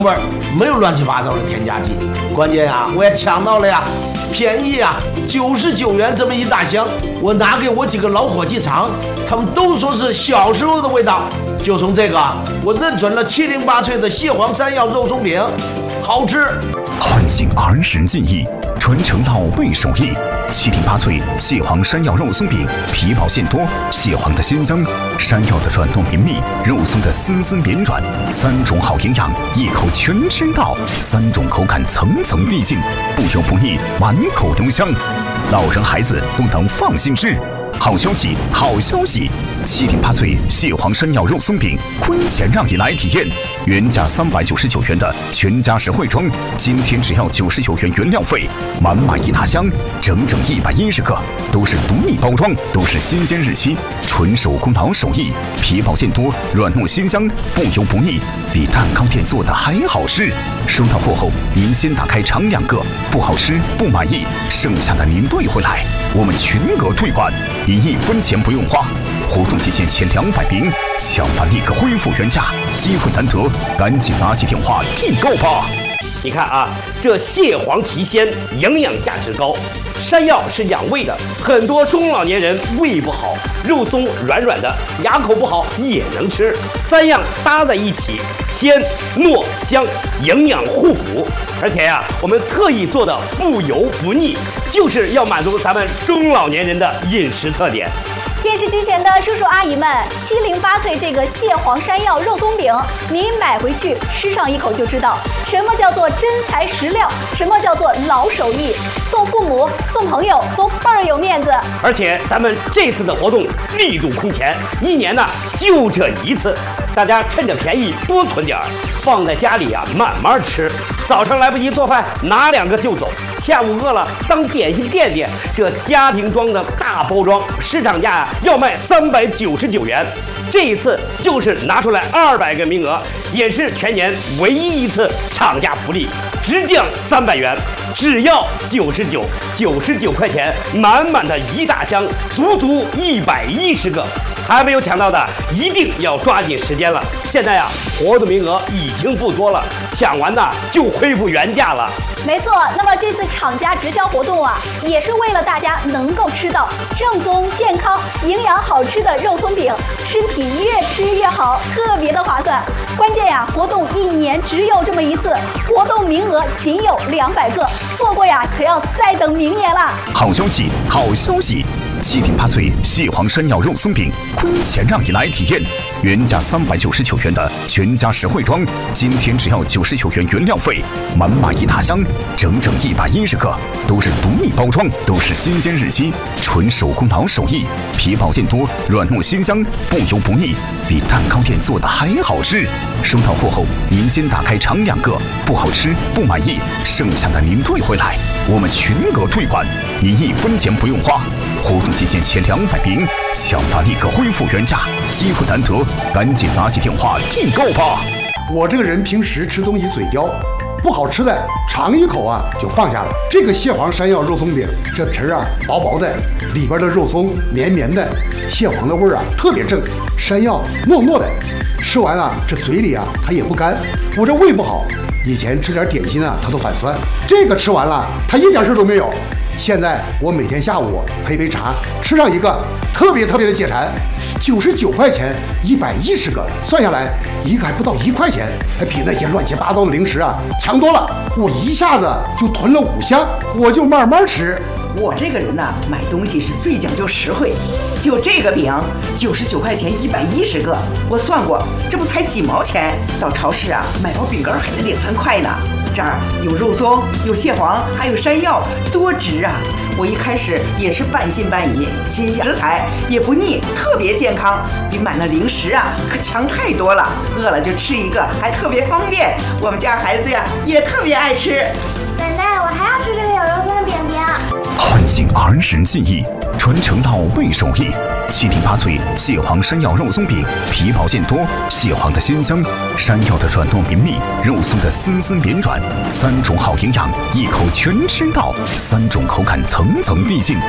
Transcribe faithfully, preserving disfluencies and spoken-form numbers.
味儿，没有乱七八糟的添加剂。关键呀，我也抢到了呀，便宜呀，九十九元这么一大箱，我拿给我几个老伙计尝，他们都说是小时候的味道。就从这个，我认准了七零八脆的蟹黄山药肉松饼，好吃。 唤醒儿时记忆，传承老辈手艺。七零八脆蟹黄山药肉松饼，皮薄馅多，蟹黄的鲜香，山药的软糯绵密，肉松的丝丝绵软，三种好营养，一口全吃到，三种口感层层递进，不油不腻，满口留香，老人孩子都能放心吃。好消息，好消息！七零八脆蟹黄山药肉松饼，亏钱让你来体验。原价三百九十九元的全家实惠装，今天只要九十九元原料费，满满一大箱，整整一百一十个，都是独立包装，都是新鲜日期，纯手工老手艺，皮薄馅多，软糯鲜香，不油不腻，比蛋糕店做的还好吃。收到货后，您先打开尝两个，不好吃不满意，剩下的您兑回来，我们全额退款，你一分钱不用花。活动期限前两百名，抢完立刻恢复原价，机会难得，赶紧拿起电话订购吧！ 你看啊，这蟹黄提鲜，营养价值高。山药是养胃的，很多中老年人胃不好，肉松软软的，牙口不好也能吃。三样搭在一起，鲜、糯、香，营养互补。而且呀、啊，我们特意做的不油不腻，就是要满足咱们中老年人的饮食特点。 电视机前的叔叔阿姨们，七零八脆这个蟹黄山药肉松饼，您买回去吃上一口就知道，什么叫做真材实料，什么叫做老手艺，送父母送朋友都倍儿有面子。 而且咱们这次的活动力度空前，一年呢就这一次，大家趁着便宜多囤点儿，放在家里啊慢慢吃。早上来不及做饭，拿两个就走；下午饿了，当点心垫垫。这家庭装的大包装，市场价要卖三百九十九元，这一次就是拿出来二百个名额，也是全年唯一一次厂家福利，直降三百元，只要九十九，九十九块钱，满满的一大箱，足足一百一十个。还没有抢到的，一定要抓紧时间了。现在呀、啊，活动名额已经不多了，抢完的就恢复原价了。 没错，那么这次厂家直销活动啊，也是为了大家能够吃到正宗、健康、营养好吃的肉松饼，身体越吃越好，特别的划算。关键呀、啊，活动一年只有这么一次，活动名额仅有两百个，错过呀，可要再等明年了。 好消息，好消息！七零八脆蟹黄山药肉松饼，亏钱让你来体验。原价三百九十九元的全家实惠装，今天只要九十九元原料费，满满一大箱，整整一百一十个，都是独立包装，都是新鲜日期，纯手工老手艺，皮薄馅多，软糯鲜香，不油不腻，比蛋糕店做的还好吃。收到货后，您先打开尝两个，不好吃不满意，剩下的您兑回来，我们全额退款，你一分钱不用花。活动期限前两百名，抢发立刻恢复原价，机会难得，赶紧拿起电话订购吧！ 我这个人平时吃东西嘴刁，不好吃的尝一口啊就放下了。这个蟹黄山药肉松饼，这皮儿啊薄薄的，里边的肉松绵绵的，蟹黄的味儿啊特别正，山药糯糯的，吃完了这嘴里啊它也不干。我这胃不好，以前吃点点心啊它都反酸，这个吃完了它一点事都没有。现在我每天下午配杯茶，吃上一个，特别特别的解馋。九十九块钱，一百一十个，算下来一个还不到一块钱，还比那些乱七八糟的零食啊强多了。我一下子就囤了五箱，我就慢慢吃。 我这个人呢，买东西是最讲究实惠。就这个饼，九十九块钱一百一十个，我算过，这不才几毛钱？到超市啊，买包饼干还得两三块呢。这儿有肉松，有蟹黄，还有山药，多值啊！我一开始也是半信半疑，新鲜食材也不腻，特别健康，比买那零食啊可强太多了。饿了就吃一个，还特别方便。我们家孩子呀也特别爱吃。 奶奶，我还要吃这个有肉松的饼饼。 唤醒儿时记忆，传承老辈手艺。七零八脆蟹黄山药肉松饼，皮薄馅多，蟹黄的鲜香，山药的软糯绵密，肉松的丝丝绵软，三种好营养，一口全吃到，三种口感层层递进，